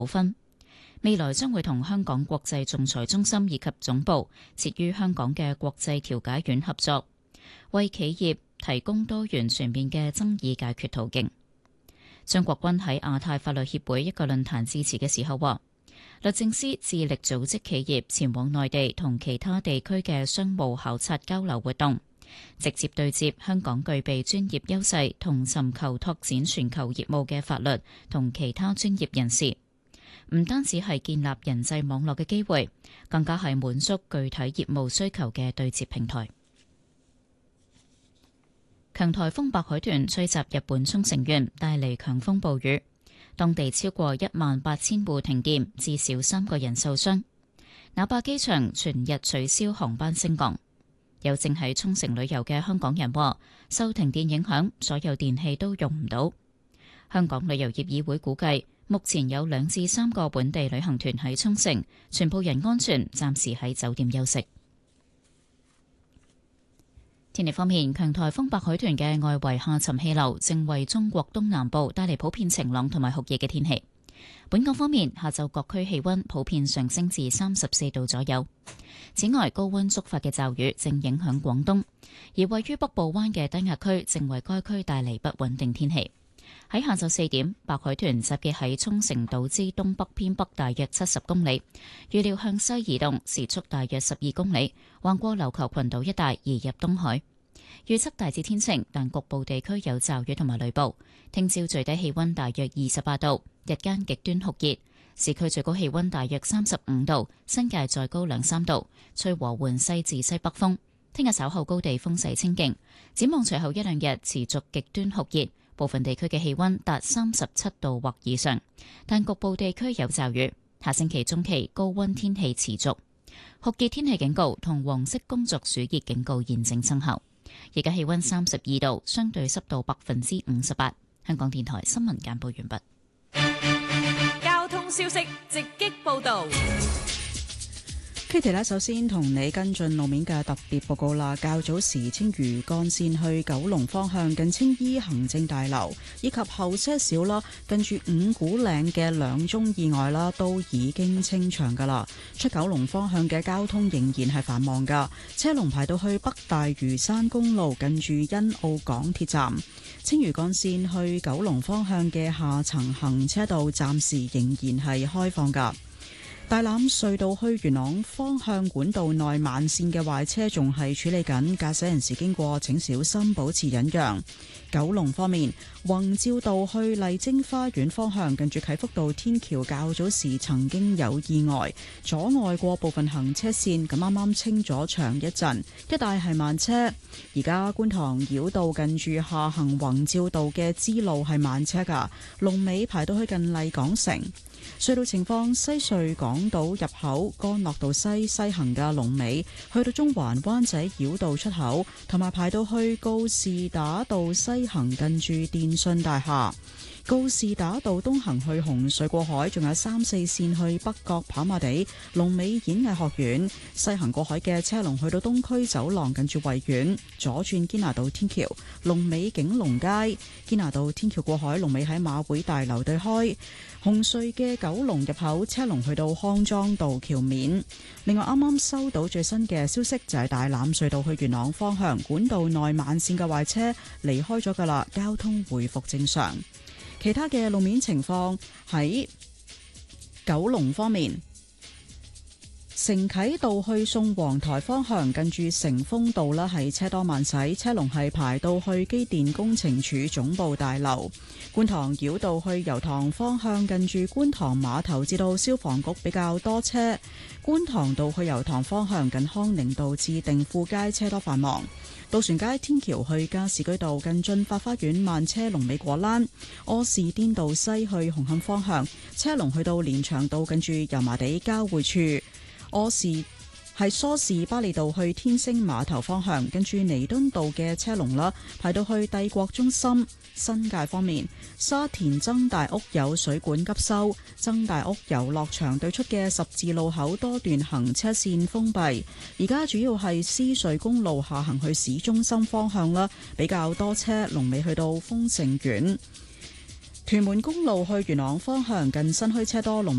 分。未來將會同香港國際仲裁中心以及總部設於香港嘅國際調解院合作，為企業提供多元全面嘅爭議解決途徑。張國軍喺亞太法律協會一個論壇致辭嘅時候話，律政司致力組織企業前往內地同其他地區嘅商務考察交流活動，直接對接香港具備專業優勢同尋求拓展全球業務嘅法律同其他專業人士。唔單止係建立人際網絡嘅機會，更加係滿足具體業務需求嘅對接平台。強颱風白海豚吹襲日本沖繩縣，帶嚟強風暴雨，當地超過18000戶停電，至少3個人受傷。那霸機場全日取消航班升降。有正喺沖繩旅遊嘅香港人話，受停電影響，所有電器都用唔到。香港旅遊業議會估計，目前有2至3個本地旅行團喺沖繩，全部人安全，暫時喺酒店休息。天氣方面，強颱風白海豚嘅外圍下沉氣流正為中國東南部帶嚟普遍晴朗同埋酷熱嘅天氣。本港方面，下晝各區氣溫普遍上升至34度左右。此外，高溫觸發嘅驟雨正影響廣東，而位於北部灣嘅低壓區正為該區帶嚟不穩定天氣。喺下晝4點，白海豚集結喺沖繩島之東北偏北大約70公里，預料向西移動，時速大約12公里，橫過琉球群島一帶移入東海。預測大致天晴，但局部地區有驟雨同埋雷暴。聽朝最低氣溫大約28度，日間極端酷熱，市區最高氣溫大約35度，新界再高2-3度，吹和緩西至西北風。聽日稍後高地風勢清勁，展望隨後1-2日持續極端酷熱，部分地區嘅氣溫達37度或以上，但局部地區有驟雨。下星期中期高溫天氣持續，酷熱天氣警告同黃色工作暑熱警告現正生效。而家氣溫32度，相對濕度58%。香港電台新聞簡報完畢。交通消息直擊報道。 Kitty 首先同你跟進路面嘅特別報告啦。較早時青嶼幹線去九龍方向近青衣行政大樓以及後些少啦，近住五股嶺嘅2宗意外啦，都已經清場噶啦。出九龍方向嘅交通仍然係繁忙噶，車龍排到去北大嶼山公路近住欣澳港鐵站。青嶼幹線去九龍方向嘅下層行車道暫時仍然係開放噶。大欖隧道去元朗方向管道內慢線嘅壞車仲係處理緊，駕駛人士經過請小心保持忍讓。九龍方面，宏照道去麗晶花園方向近住啟福道天橋較早時曾經有意外，阻礙過部分行車線，咁啱啱清咗場一陣，一帶係慢車。而家觀塘繞道近住下行宏照道嘅支路係慢車㗎，龍尾排到去近麗港城。隧道情況，西隧港島入口干諾道西行嘅龍尾去到中環灣仔繞道出口，同埋排到去告士打道西行近住電訊大廈。告士打道東行去紅隧過海，仲有3、4線去北角跑馬地，龍尾演藝學院。西行過海嘅車龍去到東區走廊近住維園，左轉堅拿道天橋，龍尾景隆街。堅拿道天橋過海，龍尾喺馬會大樓對開。紅隧嘅九龍入口車龍去到康莊道橋面。另外啱啱收到最新嘅消息，就係大欖隧道去元朗方向管道內慢線嘅壞車離開咗㗎喇，交通回復正常。其他嘅路面情況，喺九龍方面，承啟道去宋皇台方向近住成豐道啦，係車多慢駛，車龍係排到去機電工程署總部大樓。觀塘繞道去油塘方向近住觀塘碼頭至到消防局比較多車。觀塘道去油塘方向近康寧道至定富街車多繁忙。渡船街天橋去加士居道近駿發花園慢車龍尾果欄。柯士甸道西去紅磡方向車龍去到連翔道近住油麻地交匯處。梳士巴利道去天星碼頭方向跟住彌敦道嘅車龍啦，排到去帝國中心。新界方面，沙田曾大屋有水管急修，曾大屋遊樂場對出嘅十字路口多段行車線封閉。而家主要係獅隧公路下行去市中心方向啦，比較多車，龍尾去到豐盛苑。 屯門公路去元朗方向近新墟車多，龍